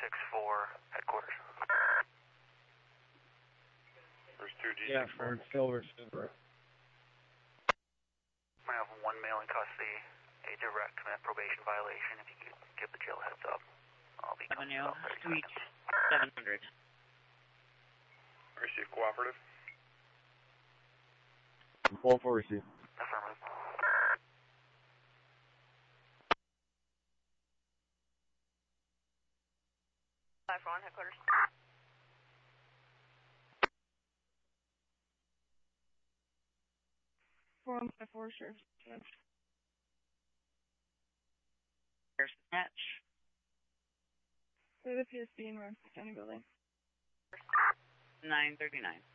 headquarters. There's 2G64. Yeah, for Silver Super. I have one male in custody, a direct command probation violation. If you could give the jail heads up, I'll be coming Avenue, about 30 Suite seconds. 700. Receive cooperative. Full for receive. Affirmative. Five for on headquarters. Four sheriff's There's the match. They're the PSB in Rockford County building. 939.